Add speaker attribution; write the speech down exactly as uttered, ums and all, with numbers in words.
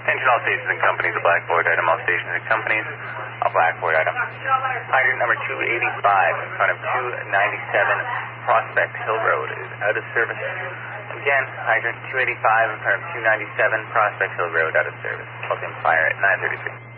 Speaker 1: Attention all stations and companies, a blackboard item, all stations and companies, a blackboard item. Hydrant number two eighty-five in front of two ninety-seven Prospect Hill Road is out of service. Again, hydrant two eighty-five in front of two ninety-seven Prospect Hill Road out of service. Call in fire at nine thirty-three.